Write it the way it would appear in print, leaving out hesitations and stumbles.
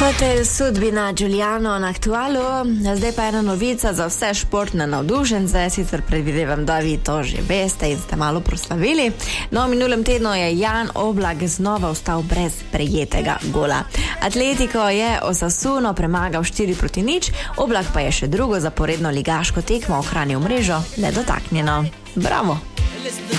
Hotel sudbina Giuliano na aktualu, zdaj pa ena novica za vse športne navdušence, sicer predvidevam, da vi to že veste in ste malo proslavili. No, minulem tednu je Jan Oblak znova ostal brez prejetega gola. Atletico je Osasuno premagal 4-0, Oblak pa je še drugo zaporedno ligaško tekmo ohranil mrežo nedotaknjeno. Bravo!